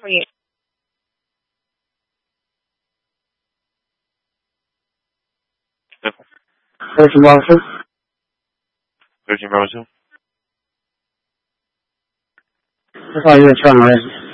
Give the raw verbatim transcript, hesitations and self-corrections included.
for you? thirteen Bravo two. thirteen Bravo two. That's all you were trying to raise.